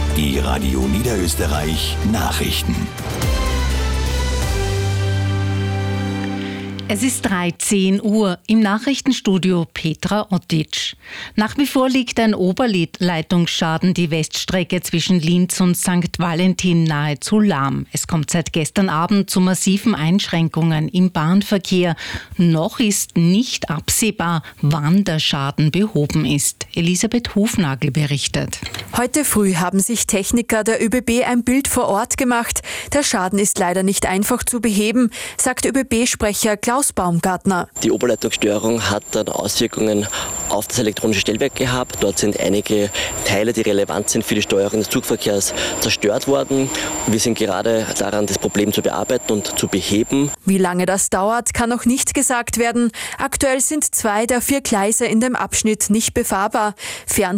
Die Radio Niederösterreich Nachrichten. Es ist 13 Uhr im Nachrichtenstudio Petra Ottitsch. Nach wie vor liegt ein Oberleitungsschaden die Weststrecke zwischen Linz und St. Valentin nahezu lahm. Es kommt seit gestern Abend zu massiven Einschränkungen im Bahnverkehr. Noch ist nicht absehbar, wann der Schaden behoben ist. Elisabeth Hufnagel berichtet. Heute früh haben sich Techniker der ÖBB ein Bild vor Ort gemacht. Der Schaden ist leider nicht einfach zu beheben, sagt ÖBB-Sprecher Klaus Baumgartner. Die Oberleitungsstörung hat dann Auswirkungen auf das elektronische Stellwerk gehabt. Dort sind einige Teile, die relevant sind für die Steuerung des Zugverkehrs, zerstört worden. Wir sind gerade daran, das Problem zu bearbeiten und zu beheben. Wie lange das dauert, kann noch nicht gesagt werden. Aktuell sind 2 der 4 Gleise in dem Abschnitt nicht befahrbar.